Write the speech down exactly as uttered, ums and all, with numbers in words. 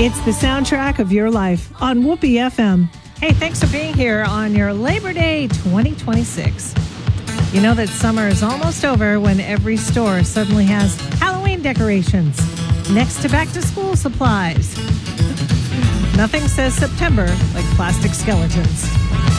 It's the soundtrack of your life on Whoopee F M. Hey, thanks for being here on your Labor Day twenty twenty-six. You know that summer is almost over when every store suddenly has Halloween decorations next to back-to-school supplies. Nothing says September like plastic skeletons.